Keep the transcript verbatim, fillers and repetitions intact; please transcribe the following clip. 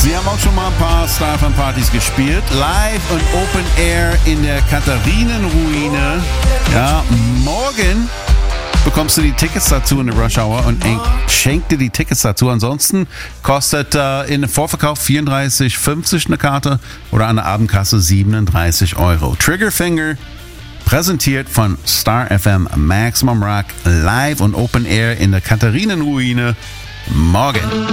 Sie haben auch schon mal ein paar Star F M-Partys gespielt. Live und Open Air in der Katharinenruine. Ja, morgen bekommst du die Tickets dazu in der Rush Hour und schenk dir die Tickets dazu. Ansonsten kostet äh, in Vorverkauf vierunddreißig fünfzig eine Karte oder an der Abendkasse siebenunddreißig Euro. Triggerfinger, präsentiert von Star F M Maximum Rock, live und Open Air in der Katharinenruine morgen.